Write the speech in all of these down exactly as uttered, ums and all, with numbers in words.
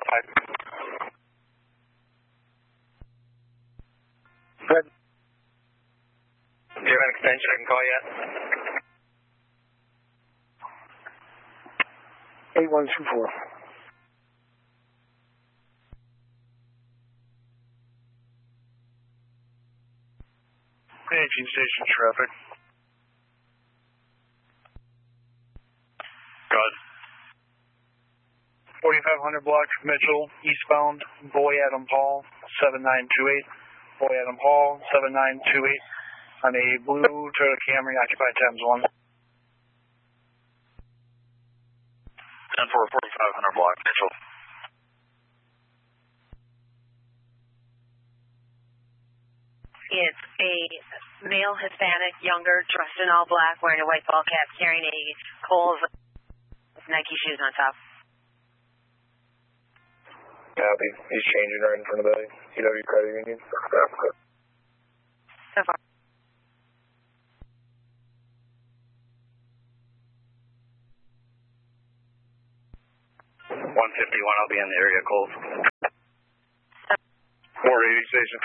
five. Good. Do you have an extension I can call yet? eight one two four. eighteen station traffic. Good. forty-five hundred block, Mitchell, eastbound, Boy Adam Paul, seven nine two eight. Boy Adam Paul, seven nine two eight. On a blue Toyota Camry, occupied times one. ten four, forty-five hundred block, Mitchell. It's a male, Hispanic, younger, dressed in all black, wearing a white ball cap, carrying a Kohl's with Nike shoes on top. Copy. He's changing right in front of the C W Credit Union. So far. one fifty-one, I'll be in the area, Kohl's. four eighty station.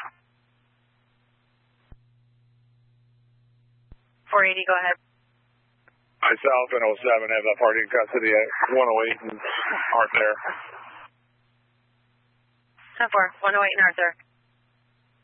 four eighty, go ahead. Myself and oh seven have that party in custody at one oh eight and aren't there. ten four, one oh eight and Arthur.